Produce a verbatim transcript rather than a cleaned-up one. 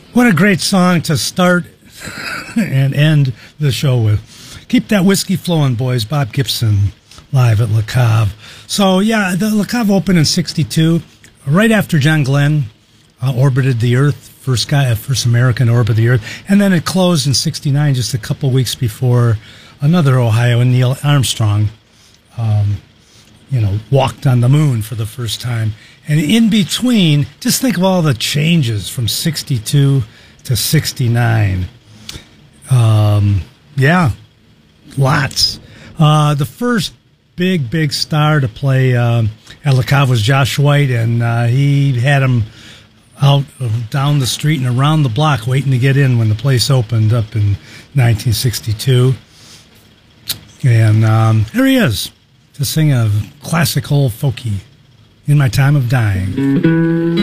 What a great song to start and end the show with. Keep that whiskey flowing, boys. Bob Gibson live at Le Cave. So, yeah, the Le Cave opened in sixty-two, right after John Glenn uh, orbited the Earth, first guy, first American to orbit the Earth. And then it closed in sixty-nine, just a couple weeks before another Ohioan, Neil Armstrong, um, you know, walked on the moon for the first time. And in between, just think of all the changes from sixty-two to sixty-nine. Um, yeah, lots. Uh, the first big, big star to play uh, at Le Cave was Josh White, and uh, he had him out down the street and around the block waiting to get in when the place opened up in nineteen sixty-two. And um, here he is to sing a classic old folky, In My Time of Dying.